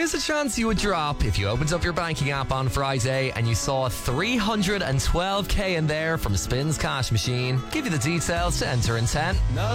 Here's a chance you would drop if you opened up your banking app on Friday and you saw 312k in there from Spins Cash Machine. Give you the details to enter in 10.